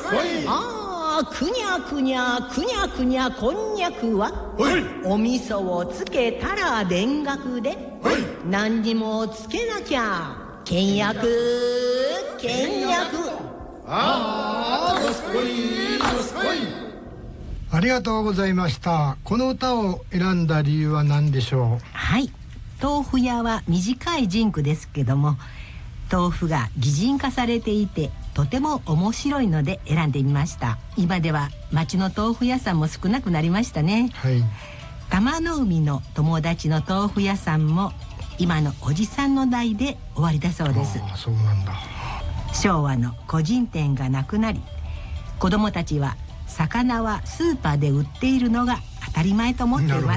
ああ、くにゃくにゃくにゃくにゃこんにゃくは、お味噌をつけたら田楽で、何にもつけなきゃ倹約。 ああ、どすこいどすこい。 ありがとうございました。この歌を選んだ理由は何でしょう？ はい、豆腐屋は短いジンクですけども、豆腐が擬人化されていてとても面白いので選んでみました。今では町の豆腐屋さんも少なくなりましたね。 はい。 玉の海の友達の豆腐屋さんも今のおじさんの代で終わりだそうです。 ああ、そうなんだ。 昭和の個人店がなくなり、子供たちは魚はスーパーで売っているのが当たり前と思っています。